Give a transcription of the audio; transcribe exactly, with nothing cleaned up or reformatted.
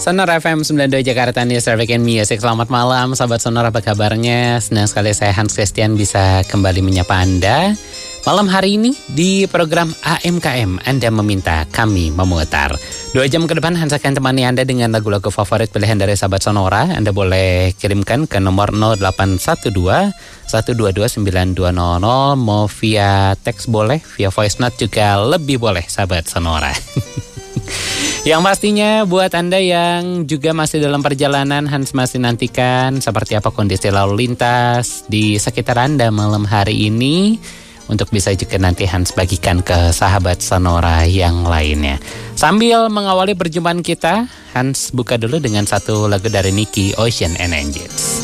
Sonora F M sembilan puluh dua Jakarta News Traffic and Music. Selamat malam sahabat Sonora, apa kabarnya? Senang sekali saya Hans Christian bisa kembali menyapa Anda. Malam hari ini di program A M K M Anda meminta kami memutar. Dua jam ke depan Hans akan temani Anda dengan lagu-lagu favorit pilihan dari sahabat Sonora. Anda boleh kirimkan ke nomor nol delapan satu dua satu dua dua sembilan dua nol nol. Mau via teks boleh, via voice note juga lebih boleh sahabat Sonora. Yang pastinya buat Anda yang juga masih dalam perjalanan, Hans masih nantikan seperti apa kondisi lalu lintas di sekitar Anda malam hari ini. Untuk bisa juga nanti Hans bagikan ke sahabat Sonora yang lainnya. Sambil mengawali perjumpaan kita, Hans buka dulu dengan satu lagu dari Nicky, Ocean and Angels.